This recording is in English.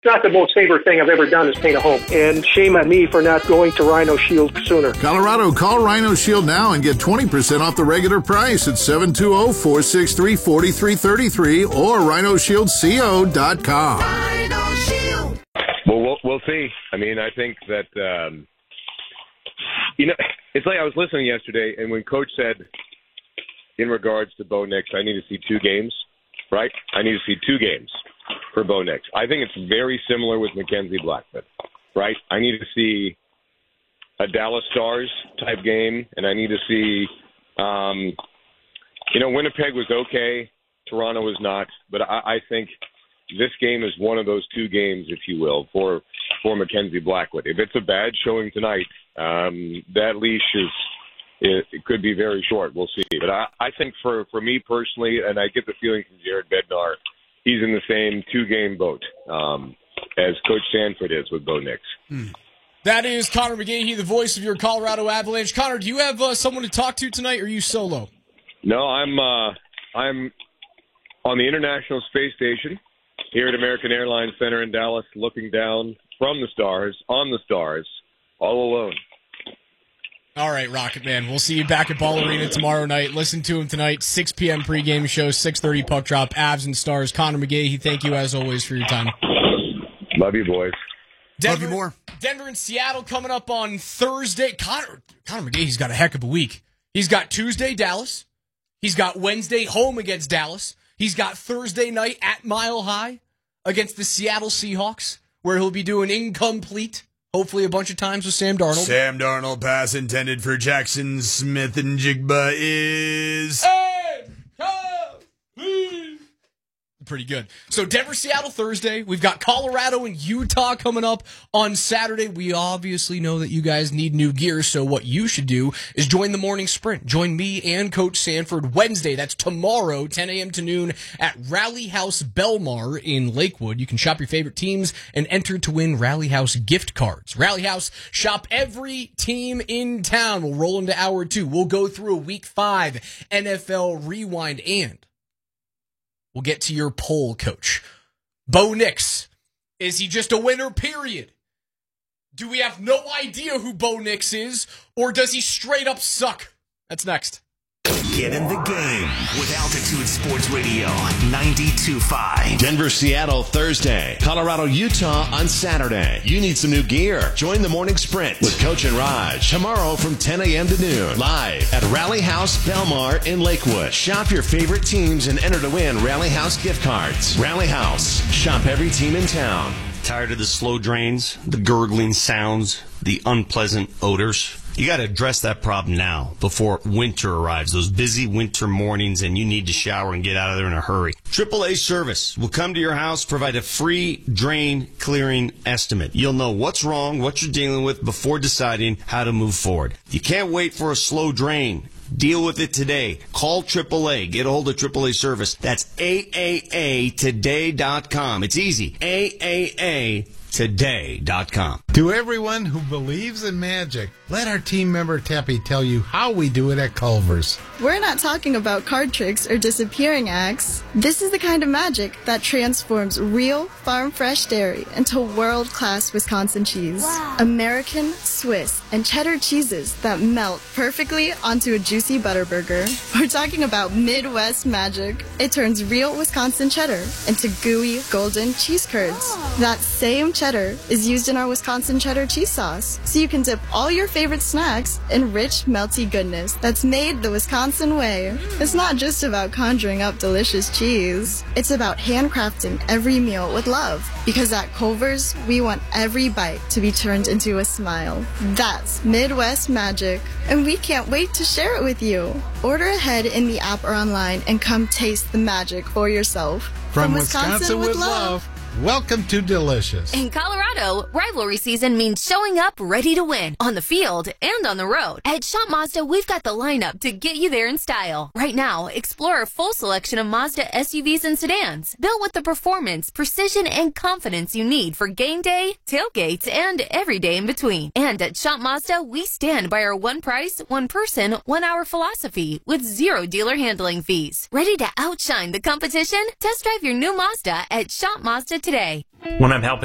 not the most favorite thing I've ever done is paint a home. And shame on me for not going to Rhino Shield sooner. Colorado, call Rhino Shield now and get 20% off the regular price at 720-463-4333 or rhinoshieldco.com. Rhino Shield. Well, we'll see. I mean, I think that, it's like I was listening yesterday, and when Coach said in regards to Bo Nix, I need to see 2 games, right? I need to see 2 games for Bo Nix. I think it's very similar with Mackenzie Blackmon, right? I need to see a Dallas Stars type game, and I need to see, Winnipeg was okay, Toronto was not, but I think this game is one of those 2 games, if you will, for Mackenzie Blackwood. If it's a bad showing tonight, that leash it could be very short. We'll see. But I think for me personally, and I get the feeling from Jared Bednar, he's in the same 2-game boat as Coach Sanford is with Bo Nix. That is Connor McGahey, the voice of your Colorado Avalanche. Connor, do you have someone to talk to tonight, or are you solo? No, I'm on the International Space Station here at American Airlines Center in Dallas, looking down from the stars, on the stars, all alone. All right, Rocket Man. We'll see you back at Ball Arena tomorrow night. Listen to him tonight, 6 p.m. pregame show, 6:30 puck drop, Avs and Stars. Connor McGahey, thank you as always for your time. Love you, boys. Denver, Love you more. Denver and Seattle coming up on Thursday. Connor McGahey's got a heck of a week. He's got Tuesday, Dallas. He's got Wednesday home against Dallas. He's got Thursday night at Mile High against the Seattle Seahawks, where he'll be doing incomplete, hopefully a bunch of times with Sam Darnold. Sam Darnold, pass intended for Jackson Smith and Jigba is... Pretty good. So Denver, Seattle Thursday. We've got Colorado and Utah coming up on Saturday. We obviously know that you guys need new gear, so what you should do is join the morning sprint. Join me and Coach Sanford Wednesday. That's tomorrow, 10 a.m. to noon at Rally House Belmar in Lakewood. You can shop your favorite teams and enter to win Rally House gift cards. Rally House, shop every team in town. We'll roll into hour 2. We'll go through a Week 5 NFL Rewind, and we'll get to your poll, Coach. Bo Nix, is he just a winner, period? Do we have no idea who Bo Nix is, or does he straight up suck? That's next. Get in the game with Altitude Sports Radio 92.5. Denver, Seattle Thursday. Colorado, Utah on Saturday. You need some new gear. Join the morning sprint with Coach and Raj tomorrow from 10 a.m. to noon. Live at Rally House Belmar in Lakewood. Shop your favorite teams and enter to win Rally House gift cards. Rally House. Shop every team in town. Tired of the slow drains, the gurgling sounds, the unpleasant odors? You got to address that problem now before winter arrives, those busy winter mornings, and you need to shower and get out of there in a hurry. AAA Service will come to your house, provide a free drain clearing estimate. You'll know what's wrong, what you're dealing with before deciding how to move forward. You can't wait for a slow drain. Deal with it today. Call AAA. Get a hold of AAA Service. That's AAAtoday.com. It's easy. AAAtoday.com. To everyone who believes in magic, let our team member Teppy tell you how we do it at Culver's. We're not talking about card tricks or disappearing acts. This is the kind of magic that transforms real farm-fresh dairy into world-class Wisconsin cheese. Wow. American, Swiss, and cheddar cheeses that melt perfectly onto a juicy butter burger. We're talking about Midwest magic. It turns real Wisconsin cheddar into gooey, golden cheese curds. Oh. That same cheddar is used in our Wisconsin cheddar cheese sauce, so you can dip all your favorite snacks in rich, melty goodness that's made the Wisconsin way. It's not just about conjuring up delicious cheese. It's about handcrafting every meal with love, because at Culver's, we want every bite to be turned into a smile. That's Midwest magic, and we can't wait to share it with you. Order ahead in the app or online and come taste the magic for yourself. From Wisconsin with love. Welcome to Delicious. In Colorado, rivalry season means showing up ready to win on the field and on the road. At Shop Mazda, we've got the lineup to get you there in style. Right now, explore a full selection of Mazda SUVs and sedans, built with the performance, precision, and confidence you need for game day, tailgates, and every day in between. And at Shop Mazda, we stand by our one price, one person, 1 hour philosophy with zero dealer handling fees. Ready to outshine the competition? Test drive your new Mazda at Shop Mazda today. When I'm helping